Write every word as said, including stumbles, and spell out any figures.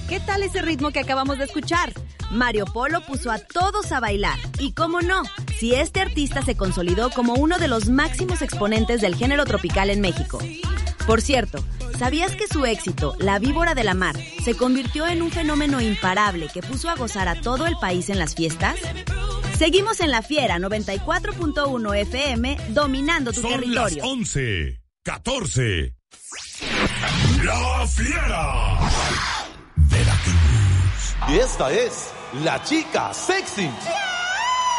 ¿Qué tal ese ritmo que acabamos de escuchar? Mario Polo puso a todos a bailar. Y cómo no, si este artista se consolidó como uno de los máximos exponentes del género tropical en México. Por cierto, ¿sabías que su éxito, La Víbora de la Mar, se convirtió en un fenómeno imparable que puso a gozar a todo el país en las fiestas? Seguimos en La Fiera noventa y cuatro punto uno F M, dominando tu Son territorio. Son las once, catorce. La Fiera. Veracruz. Y esta es la chica sexy.